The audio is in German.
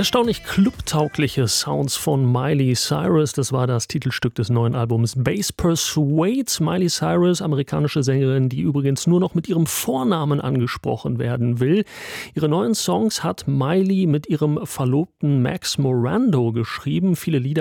Erstaunlich clubtaugliche Sounds von Miley Cyrus. Das war das Titelstück des neuen Albums Bass Persuades. Miley Cyrus, amerikanische Sängerin, die übrigens nur noch mit ihrem Vornamen angesprochen werden will. Ihre neuen Songs hat Miley mit ihrem Verlobten Max Morando geschrieben. Viele Lieder